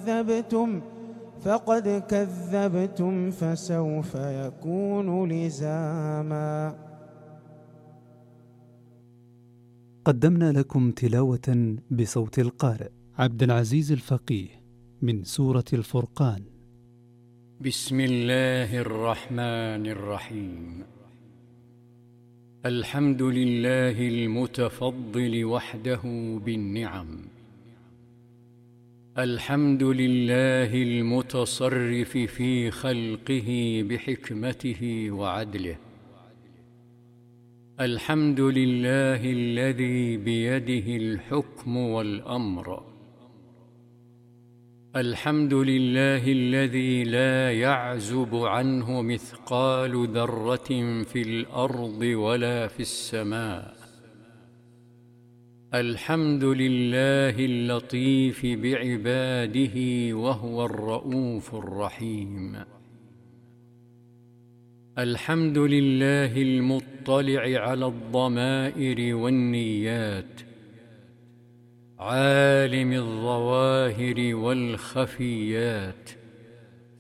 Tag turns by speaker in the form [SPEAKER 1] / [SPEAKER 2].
[SPEAKER 1] فقد كذبتم فسوف يكون لزاما.
[SPEAKER 2] قدمنا لكم تلاوة بصوت القارئ عبد العزيز الفقيه من سورة الفرقان.
[SPEAKER 3] بسم الله الرحمن الرحيم. الحمد لله المتفضل وحده بالنعم، الحمد لله المتصرف في خلقه بحكمته وعدله، الحمد لله الذي بيده الحكم والأمر، الحمد لله الذي لا يعزب عنه مثقال ذرة في الأرض ولا في السماء، الحمد لله اللطيف بعباده وهو الرؤوف الرحيم، الحمد لله المطلع على الضمائر والنيات، عالم الظواهر والخفيات،